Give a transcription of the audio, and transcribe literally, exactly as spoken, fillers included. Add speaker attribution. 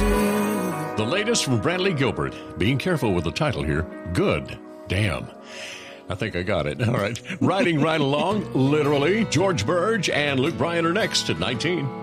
Speaker 1: The latest from Bradley Gilbert. Being careful with the title here. Good. Damn. I think I got it. All right. Riding right along, literally. George Burge and Luke Bryan are next at nineteen.